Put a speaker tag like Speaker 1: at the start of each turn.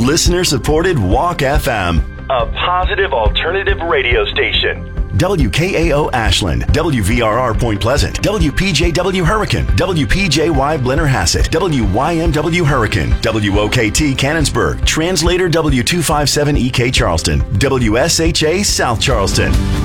Speaker 1: Listener-supported Walk FM.
Speaker 2: A positive alternative radio station.
Speaker 1: WKAO Ashland, WVRR Point Pleasant, WPJW Hurricane, WPJY Blennerhassett, WYMW Hurricane, WOKT Cannonsburg, Translator W257EK Charleston, WSHA South Charleston.